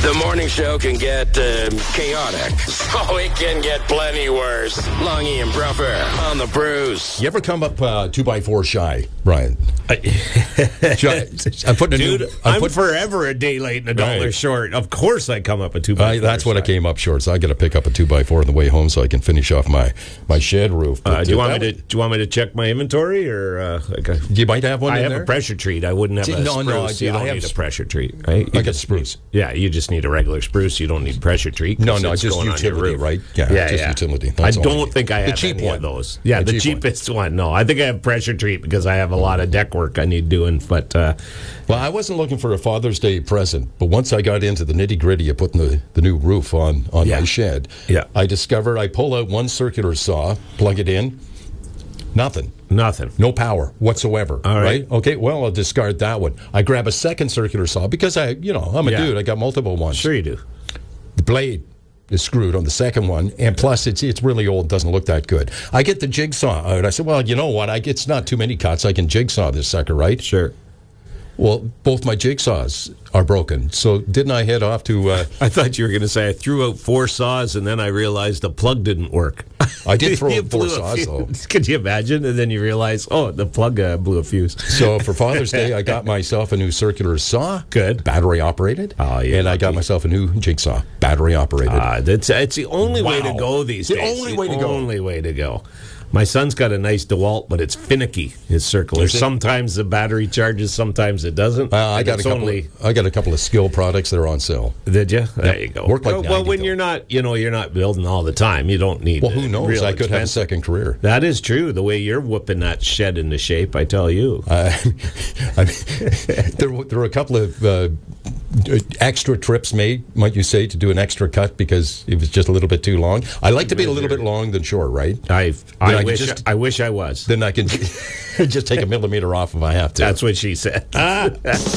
The morning show can get chaotic. So it can get plenty worse. Longy and Bruffer on the Bruce. You ever come up 2x4 shy, Brian? I'm putting a Dude, I'm forever a day late and a dollar short. Of course I come up a 2x4 That's what I came up short, so I got to pick up a 2x4 on the way home so I can finish off my shed roof. Do you want me to check my inventory? Or you might have one I in have there? A pressure treat. I wouldn't have a spruce. You don't need a pressure treat, right? I got spruce. Yeah, you just need a regular spruce. You don't need pressure treat. No, just utility, right? Yeah, just utility. That's I don't think I have the cheap one of those. Yeah, the cheapest one. No, I think I have pressure treat because I have a lot of deck work I need doing. But well, I wasn't looking for a Father's Day present, but once I got into the nitty gritty of putting the new roof on my shed, I discovered I pull out one circular saw, plug it in, nothing. No power whatsoever. All right. Okay, well, I'll discard that one. I grab a second circular saw because I'm a dude. I got multiple ones. Sure you do. The blade is screwed on the second one, and plus it's really old, doesn't look that good. I get the jigsaw out. I said, well, you know what? It's not too many cuts. I can jigsaw this sucker, right? Sure. Well, both my jigsaws are broken. So didn't I head off to... I thought you were going to say I threw out 4 saws, and then I realized the plug didn't work. I did throw out 4 saws, though. Could you imagine? And then you realize, the plug blew a fuse. So for Father's Day, I got myself a new circular saw. Good. Battery operated. Oh, yeah. And I got myself a new jigsaw. Battery operated. It's the only way to go these days. The only way to go. My son's got a nice DeWalt, but it's finicky. His circular. Sometimes the battery charges, sometimes it doesn't. I got a couple of Skill products that are on sale. Did you? There you go. Work like well, when you're not building all the time, you don't need. Well, who knows? I could have a second career. That is true. The way you're whooping that shed into shape, I tell you. There were a couple of extra trips made, might you say, to do an extra cut because it was just a little bit too long. I like to be a little bit long than short, right? I wish I was. Then I can just take a millimeter off if I have to. That's what she said.